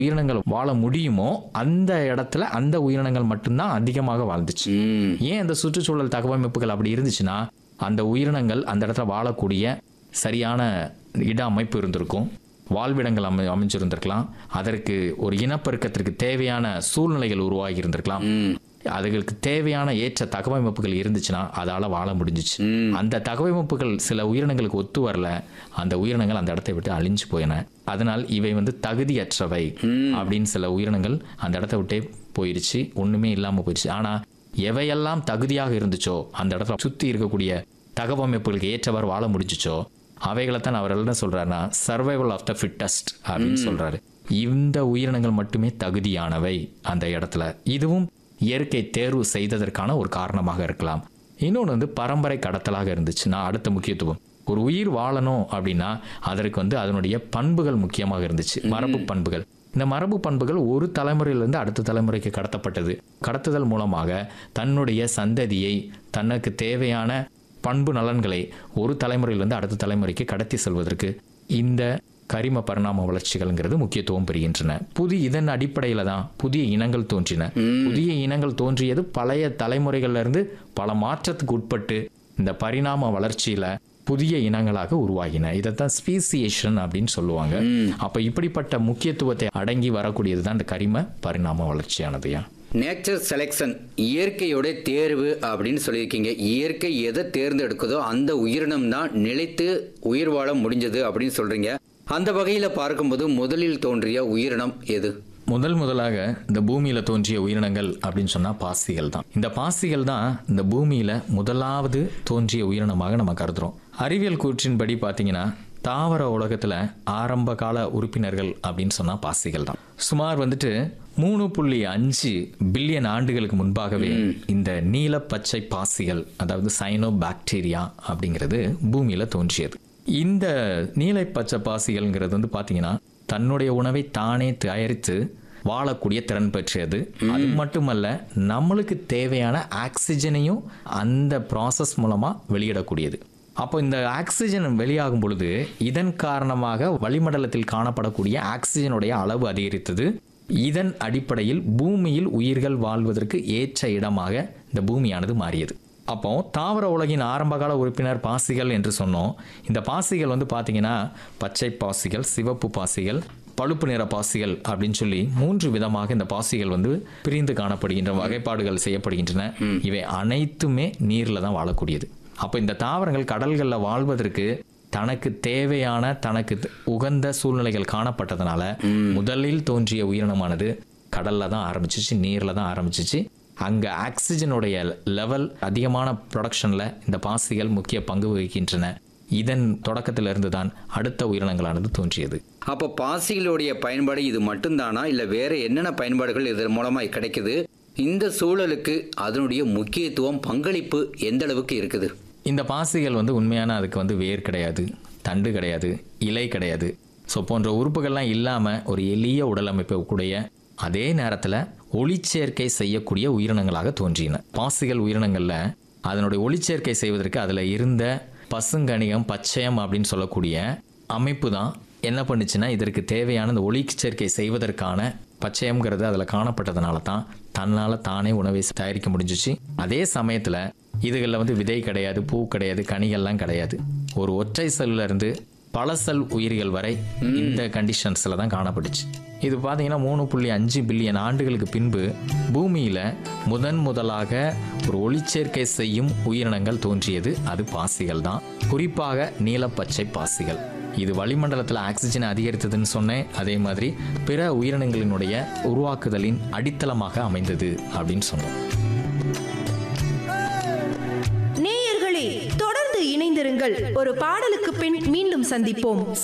உயிரினங்கள் வாழ முடியுமோ அந்த இடத்துல அந்த உயிரினங்கள் மட்டும்தான் அதிகமாக வாழ்ந்துச்சு. ஏன் அந்த சுற்றுச்சூழல் தகவமைப்புகள் அப்படி இருந்துச்சுன்னா அந்த உயிரினங்கள் அந்த இடத்துல வாழக்கூடிய சரியான இட அமைப்பு இருந்திருக்கும், வாழ்விடங்கள் அமைஞ்சிருந்திருக்கலாம், அதற்கு ஒரு இனப்பெருக்கத்திற்கு தேவையான சூழ்நிலைகள் உருவாகி இருந்திருக்கலாம், அதுகளுக்கு தேவையான ஏற்ற தகவமைப்புகள் இருந்துச்சுன்னா அதால வாழ முடிஞ்சிச்சு. அந்த தகவமைப்புகள் சில உயிரினங்களுக்கு ஒத்து வரல, அந்த உயிரினங்கள் அந்த இடத்தை விட்டு அழிஞ்சு போயின. அதனால் இவை தகுதியற்றவை அப்படின்னு சில உயிரினங்கள் அந்த இடத்தை விட்டே போயிருச்சு, ஒண்ணுமே இல்லாம போயிடுச்சு. ஆனா எவையெல்லாம் தகுதியாக இருந்துச்சோ அந்த இடத்துல சுத்தி இருக்கக்கூடிய தகவமைப்புகளுக்கு ஏற்றவாறு வாழ முடிஞ்சிச்சோ அவைகளைத்தான் அவர் என்ன சொல்றாருன்னா சர்வைவல் ஆஃப் த ஃபிட்டஸ்ட் அப்படின்னு சொல்றாரு. இந்த உயிரினங்கள் மட்டுமே தகுதியானவை அந்த இடத்துல. இதுவும் இயற்கை தேர்வு செய்ததற்கான ஒரு காரணமாக இருக்கலாம். இன்னொன்று பரம்பரை கடத்தலாக இருந்துச்சுன்னா அடுத்த முக்கியத்துவம். ஒரு உயிர் வாழணும் அப்படின்னா அதற்கு அதனுடைய பண்புகள் முக்கியமாக இருந்துச்சு, மரபு பண்புகள். இந்த மரபு பண்புகள் ஒரு தலைமுறையிலிருந்து அடுத்த தலைமுறைக்கு கடத்தப்பட்டது. கடத்துதல் மூலமாக தன்னுடைய சந்ததியை தனக்கு தேவையான பண்பு நலன்களை ஒரு தலைமுறையிலிருந்து அடுத்த தலைமுறைக்கு கடத்தி செல்வதற்கு இந்த கரிம பரிணாம வளர்ச்சிகள்ங்கிறது முக்கியத்துவம் பெறுகின்றன. இதன் அடிப்படையில தான் புதிய இனங்கள் தோன்றின. புதிய இனங்கள் தோன்றியது பழைய தலைமுறைகள்ல இருந்து பல மாற்றத்துக்கு உட்பட்டு இந்த பரிணாம வளர்ச்சியில புதிய இனங்களாக உருவாகின. இதைத்தான் ஸ்பீசியேஷன் அப்படின்னு சொல்லுவாங்க. அப்ப இப்படிப்பட்ட முக்கியத்துவத்தை அடங்கி வரக்கூடியது தான் இந்த கரிம பரிணாம வளர்ச்சியானதுயா. நேச்சர் செலெக்ஷன், இயற்கையோட தேர்வு அப்படின்னு சொல்லியிருக்கீங்க. இயற்கை எதை தேர்ந்தெடுக்குதோ அந்த உயிரினம் தான் நிலைத்து உயிர் வாழ முடிஞ்சது அப்படின்னு சொல்றீங்க. அந்த வகையில பார்க்கும்போது முதலில் தோன்றிய உயிரினம் எது? முதலாக இந்த பூமியில தோன்றிய உயிரினங்கள் அப்படின்னு சொன்னா பாசிகள் தான். இந்த பாசிகள் தான் இந்த பூமியில முதலாவது தோன்றிய உயிரினமாக நம்ம கருதுறோம். அறிவியல் கூற்றின்படி பாத்தீங்கன்னா தாவர உலகத்துல ஆரம்ப கால உறுப்பினர்கள் அப்படின்னு சொன்னா பாசிகள் தான். சுமார் 3.5 பில்லியன் ஆண்டுகளுக்கு முன்பாகவே இந்த நீல பச்சை பாசிகள், அதாவது சைனோ பாக்டீரியா அப்படிங்கிறது பூமியில தோன்றியது. இந்த நீல பச்சை பாசிகள்ங்கிறது பாத்தீங்கன்னா தன்னுடைய உணவை தானே தயாரித்து வாழக்கூடிய திறன் பெற்றது. அது மட்டுமல்ல, நம்மளுக்கு தேவையான ஆக்சிஜனையும் அந்த ப்ராசஸ் மூலமா வெளியிடக்கூடியது. அப்போ இந்த ஆக்சிஜன் வெளியாகும் பொழுது இதன் காரணமாக வளிமண்டலத்தில் காணப்படக்கூடிய ஆக்சிஜனுடைய அளவு அதிகரித்தது. இதன் அடிப்படையில் பூமியில் உயிர்கள் வாழ்வதற்கு ஏற்ற இடமாக இந்த பூமியானது மாறியது. அப்போ தாவர உலகின் ஆரம்பகால உறுப்பினர் பாசிகள் என்று சொன்னோம். இந்த பாசிகள் பார்த்தீங்கன்னா பச்சை பாசிகள், சிவப்பு பாசிகள், பழுப்பு நிற பாசிகள் அப்படின்னு சொல்லி 3 விதமாக இந்த பாசிகள் பிரிந்து காணப்படுகின்ற வகைப்பாடுகள் செய்யப்படுகின்றன. இவை அனைத்துமே நீர்ல தான் வாழக்கூடியது. அப்போ இந்த தாவரங்கள் கடல்களில் வாழ்வதற்கு தனக்கு தேவையான தனக்கு உகந்த சூழ்நிலைகள் காணப்பட்டதுனால முதலில் தோன்றிய உயிரினமானது கடல்ல தான் ஆரம்பிச்சிச்சு, நீர்ல தான் ஆரம்பிச்சிச்சு. அங்க ஆக்சிஜனுடைய லெவல் அதிகமான ப்ரொடக்ஷன்ல இந்த பாசிகள் முக்கிய பங்கு வகிக்கின்றன. இதன் தொடக்கத்திலிருந்து தான் அடுத்த உயிரினங்களானது தோன்றியது. அப்போ பாசிகளுடைய பயன்பாடு இது மட்டும்தானா, இல்ல வேற என்னென்ன பயன்பாடுகள் இதன் மூலமா கிடைக்குது? இந்த சூழலுக்கு அதனுடைய முக்கியத்துவம், பங்களிப்பு எந்த அளவுக்கு இருக்குது? இந்த பாசிகள் உண்மையான அதுக்கு வேர் கிடையாது, தண்டு கிடையாது, இலை கிடையாது. ஸோ போன்ற உறுப்புகள்லாம் இல்லாம ஒரு எளிய உடல் அமைப்பை கூடிய அதே நேரத்தில் ஒளிச்சேர்க்கை செய்யக்கூடிய உயிரினங்களாக தோன்றின. பாசிகள் உயிரினங்கள்ல அதனுடைய ஒளிச்சேர்க்கை செய்வதற்கு அதுல இருந்த பசுங்கணிகம், பச்சையம் அப்படின்னு சொல்லக்கூடிய அமைப்பு தான் என்ன பண்ணுச்சுன்னா இதற்கு தேவையான இந்த ஒளிச்சேர்க்கை செய்வதற்கான பச்சையம்ங்கிறது அதுல காணப்பட்டதுனால தான் தன்னால தானே உணவை தயாரிக்க முடிஞ்சிச்சு. அதே சமயத்துல இதுகளில் விதை கிடையாது, பூ கிடையாது, கனிகள்லாம் கிடையாது. ஒரு ஒற்றை செல்ல இருந்து பல செல் உயிர்கள் வரை இந்த கண்டிஷன்ஸ்ல தான் காணப்பட்டுச்சு. இது பார்த்தீங்கன்னா 3.5 பில்லியன் ஆண்டுகளுக்கு பின்பு பூமியில முதலாக ஒரு ஒளிச்சேர்க்கை செய்யும் உயிரினங்கள் தோன்றியது. அது பாசிகள் தான், குறிப்பாக நீலப்பச்சை பாசிகள். இது வளிமண்டலத்தில் ஆக்சிஜன் அதிகரித்ததுன்னு சொன்னேன். அதே மாதிரி பிற உயிரினங்களினுடைய உருவாக்குதலின் அடித்தளமாக அமைந்தது அப்படின்னு சொன்னோம். நேயர்களே, தொடர்ந்து இணைந்திருங்கள். ஒரு பாடலுக்கு பின் மீண்டும் சந்திப்போம்.